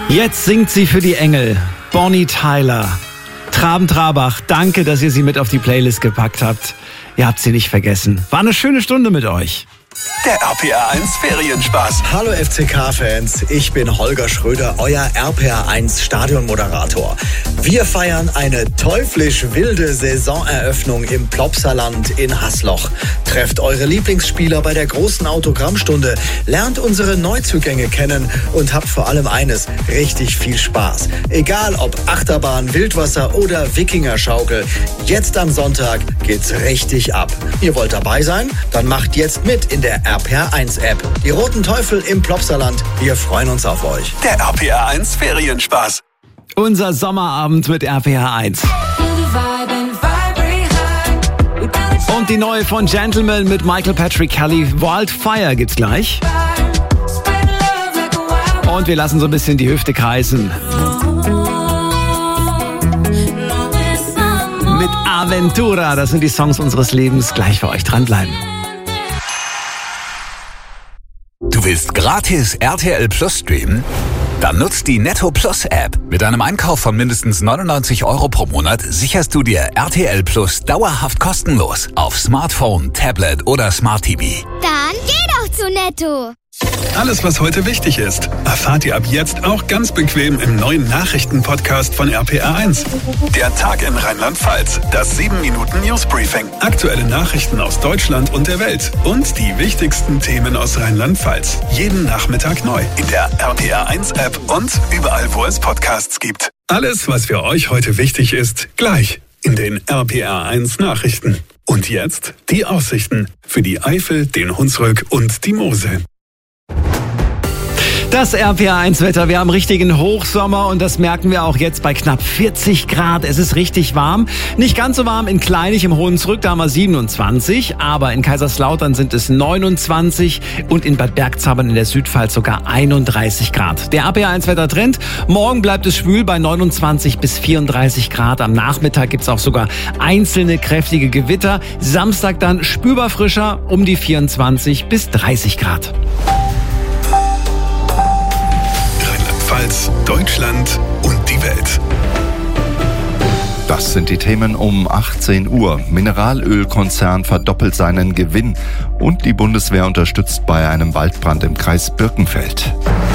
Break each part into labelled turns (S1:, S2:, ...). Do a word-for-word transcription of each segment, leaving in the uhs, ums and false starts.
S1: Jetzt singt sie für die Engel. Bonnie Tyler. Traben-Trabach, danke, dass ihr sie mit auf die Playlist gepackt habt. Ihr habt sie nicht vergessen. War eine schöne Stunde mit euch.
S2: Der R P R eins Ferienspaß.
S3: Hallo F C K-Fans, ich bin Holger Schröder, euer R P R eins Stadionmoderator. Wir feiern eine teuflisch wilde Saisoneröffnung im Plopsaland in Hasloch. Trefft eure Lieblingsspieler bei der großen Autogrammstunde, lernt unsere Neuzugänge kennen und habt vor allem eines, richtig viel Spaß. Egal ob Achterbahn, Wildwasser oder Wikingerschaukel, jetzt am Sonntag geht's richtig ab. Ihr wollt dabei sein? Dann macht jetzt mit in der R P R eins App. Die Roten Teufel im Plopsaland, wir freuen uns auf euch.
S2: Der R P R eins Ferienspaß.
S1: Unser Sommerabend mit R P R eins. Und die neue von Gentleman mit Michael Patrick Kelly, Wildfire, gibt's gleich. Und wir lassen so ein bisschen die Hüfte kreisen. Mit Aventura, das sind die Songs unseres Lebens. Gleich für euch dranbleiben.
S2: Du willst gratis R T L Plus streamen? Dann nutzt die Netto Plus App. Mit einem Einkauf von mindestens neunundneunzig Euro pro Monat sicherst du dir R T L Plus dauerhaft kostenlos auf Smartphone, Tablet oder Smart T V.
S4: Dann geh doch zu Netto.
S5: Alles, was heute wichtig ist, erfahrt ihr ab jetzt auch ganz bequem im neuen Nachrichten-Podcast von R P R eins.
S2: Der Tag in Rheinland-Pfalz, das sieben Minuten Newsbriefing.
S5: Aktuelle Nachrichten aus Deutschland und der Welt und die wichtigsten Themen aus Rheinland-Pfalz. Jeden Nachmittag neu.
S2: In der R P R eins App und überall, wo es Podcasts gibt.
S5: Alles, was für euch heute wichtig ist, gleich in den R P R eins Nachrichten. Und jetzt die Aussichten für die Eifel, den Hunsrück und die Mosel.
S1: Das R P R eins Wetter, wir haben richtigen Hochsommer und das merken wir auch jetzt bei knapp vierzig Grad. Es ist richtig warm. Nicht ganz so warm in Kleinig im Hohenzrück, da haben wir siebenundzwanzig, aber in Kaiserslautern sind es neunundzwanzig und in Bad Bergzabern in der Südpfalz sogar einunddreißig Grad. Der R P R eins Wettertrend, morgen bleibt es schwül bei neunundzwanzig bis vierunddreißig Grad. Am Nachmittag gibt's auch sogar einzelne kräftige Gewitter. Samstag dann spürbar frischer, um die vierundzwanzig bis dreißig Grad.
S5: Deutschland und die Welt.
S6: Das sind die Themen um achtzehn Uhr. Mineralölkonzern verdoppelt seinen Gewinn und die Bundeswehr unterstützt bei einem Waldbrand im Kreis Birkenfeld.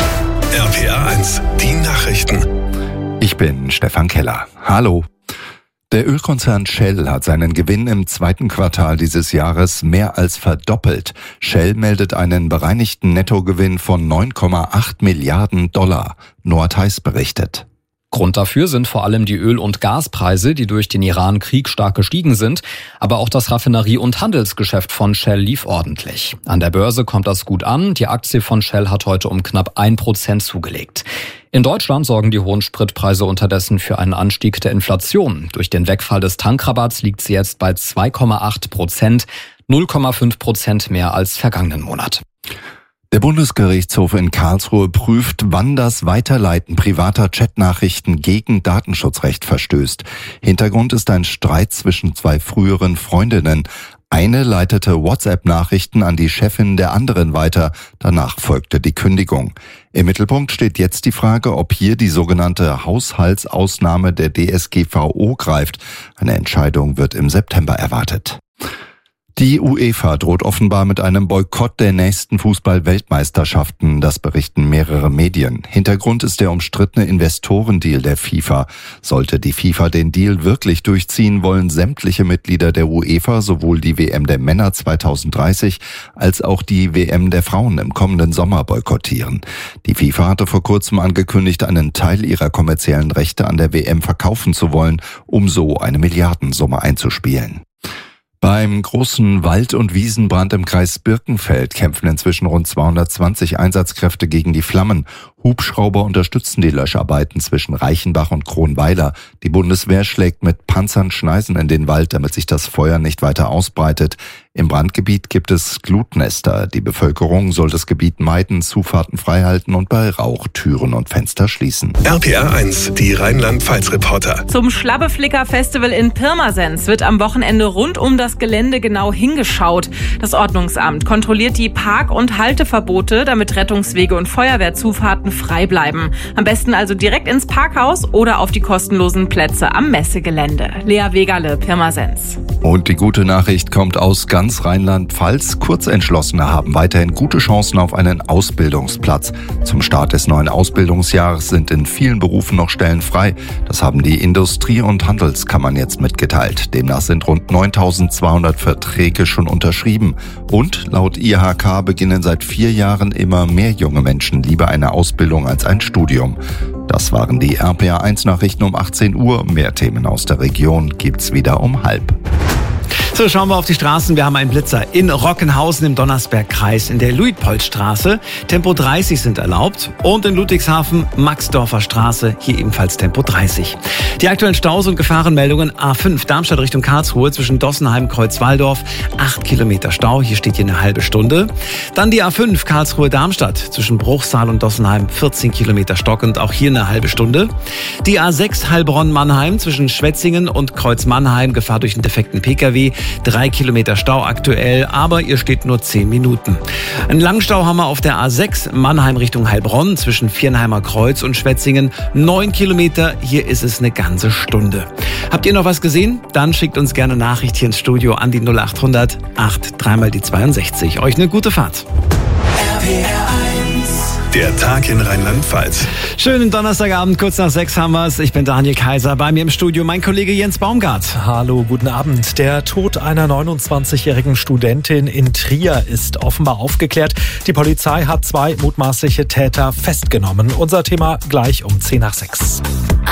S5: R P R eins, die Nachrichten.
S6: Ich bin Stefan Keller. Hallo. Der Ölkonzern Shell hat seinen Gewinn im zweiten Quartal dieses Jahres mehr als verdoppelt. Shell meldet einen bereinigten Nettogewinn von neun Komma acht Milliarden Dollar. Noah Theis berichtet.
S7: Grund dafür sind vor allem die Öl- und Gaspreise, die durch den Iran-Krieg stark gestiegen sind. Aber auch das Raffinerie- und Handelsgeschäft von Shell lief ordentlich. An der Börse kommt das gut an. Die Aktie von Shell hat heute um knapp ein Prozent zugelegt. In Deutschland sorgen die hohen Spritpreise unterdessen für einen Anstieg der Inflation. Durch den Wegfall des Tankrabatts liegt sie jetzt bei zwei Komma acht Prozent, null Komma fünf Prozent mehr als vergangenen Monat.
S6: Der Bundesgerichtshof in Karlsruhe prüft, wann das Weiterleiten privater Chatnachrichten gegen Datenschutzrecht verstößt. Hintergrund ist ein Streit zwischen zwei früheren Freundinnen. Eine leitete WhatsApp-Nachrichten an die Chefin der anderen weiter. Danach folgte die Kündigung. Im Mittelpunkt steht jetzt die Frage, ob hier die sogenannte Haushaltsausnahme der D S G V O greift. Eine Entscheidung wird im September erwartet. Die UEFA droht offenbar mit einem Boykott der nächsten Fußball-Weltmeisterschaften, das berichten mehrere Medien. Hintergrund ist der umstrittene Investorendeal der FIFA. Sollte die FIFA den Deal wirklich durchziehen, wollen sämtliche Mitglieder der UEFA sowohl die W M der Männer zweitausenddreißig als auch die W M der Frauen im kommenden Sommer boykottieren. Die FIFA hatte vor kurzem angekündigt, einen Teil ihrer kommerziellen Rechte an der W M verkaufen zu wollen, um so eine Milliardensumme einzuspielen. Beim großen Wald- und Wiesenbrand im Kreis Birkenfeld kämpfen inzwischen rund zweihundertzwanzig Einsatzkräfte gegen die Flammen. Hubschrauber unterstützen die Löscharbeiten zwischen Reichenbach und Kronweiler. Die Bundeswehr schlägt mit Panzern Schneisen in den Wald, damit sich das Feuer nicht weiter ausbreitet. Im Brandgebiet gibt es Glutnester. Die Bevölkerung soll das Gebiet meiden, Zufahrten freihalten und bei Rauch Türen und Fenster schließen.
S5: R P R eins, die Rheinland-Pfalz-Reporter.
S8: Zum Schlabbeflicker-Festival in Pirmasens wird am Wochenende rund um das Gelände genau hingeschaut. Das Ordnungsamt kontrolliert die Park- und Halteverbote, damit Rettungswege und Feuerwehrzufahrten frei bleiben. Am besten also direkt ins Parkhaus oder auf die kostenlosen Plätze am Messegelände. Lea Wegerle, Pirmasens.
S6: Und die gute Nachricht kommt aus ganz Rheinland-Pfalz. Kurzentschlossene haben weiterhin gute Chancen auf einen Ausbildungsplatz. Zum Start des neuen Ausbildungsjahres sind in vielen Berufen noch Stellen frei. Das haben die Industrie- und Handelskammern jetzt mitgeteilt. Demnach sind rund neuntausendzweihundert Verträge schon unterschrieben. Und laut I H K beginnen seit vier Jahren immer mehr junge Menschen lieber eine Ausbildung als ein Studium. Das waren die R P R eins Nachrichten um achtzehn Uhr. Mehr Themen aus der Region gibt's wieder um halb.
S1: So, schauen wir auf die Straßen. Wir haben einen Blitzer in Rockenhausen im Donnersbergkreis, in der Luitpoldstraße. Tempo dreißig sind erlaubt. Und in Ludwigshafen, Maxdorfer Straße, hier ebenfalls Tempo dreißig. Die aktuellen Staus und Gefahrenmeldungen: A fünf Darmstadt Richtung Karlsruhe zwischen Dossenheim, Kreuzwaldorf, acht Kilometer Stau. Hier steht hier eine halbe Stunde. Dann die A fünf Karlsruhe-Darmstadt zwischen Bruchsal und Dossenheim, vierzehn Kilometer stockend, auch hier eine halbe Stunde. Die A sechs Heilbronn-Mannheim zwischen Schwetzingen und Kreuz-Mannheim, Gefahr durch einen defekten Pkw. Drei Kilometer Stau aktuell, aber ihr steht nur zehn Minuten. Einen Langstau haben wir auf der A sechs Mannheim Richtung Heilbronn zwischen Viernheimer Kreuz und Schwetzingen. Neun Kilometer, hier ist es eine ganze Stunde. Habt ihr noch was gesehen? Dann schickt uns gerne Nachricht hier ins Studio an die null acht hundert acht dreimal die zweiundsechzig. Euch eine gute Fahrt.
S5: Der Tag in Rheinland-Pfalz.
S1: Schönen Donnerstagabend, kurz nach sechs haben wir's. Ich bin Daniel Kaiser, bei mir im Studio mein Kollege Jens Baumgart.
S9: Hallo, guten Abend. Der Tod einer neunundzwanzigjährigen Studentin in Trier ist offenbar aufgeklärt. Die Polizei hat zwei mutmaßliche Täter festgenommen. Unser Thema gleich um zehn nach sechs.